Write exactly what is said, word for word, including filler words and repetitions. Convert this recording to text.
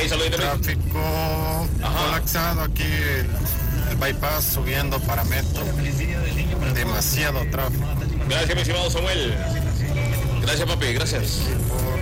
saludito. Tráfico colapsado aquí, el, el bypass subiendo para Metro. Demasiado tráfico. Gracias, mi estimado Samuel. Gracias, papi, gracias. Por